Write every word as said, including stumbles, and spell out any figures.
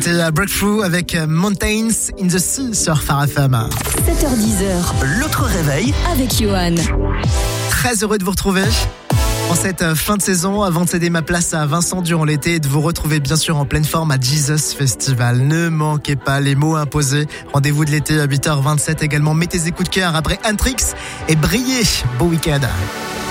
C'était Breakthrough avec Mountains in the Sea sur Phare F M. sept heures dix, l'autre réveil avec Johan. Très heureux de vous retrouver en cette fin de saison, avant de céder ma place à Vincent durant l'été et de vous retrouver bien sûr en pleine forme à Jesus Festival. Ne manquez pas les mots imposés. Rendez-vous de l'été à huit heures vingt-sept également. Mettez des coups de cœur après Antrix et brillez. Beau week-end.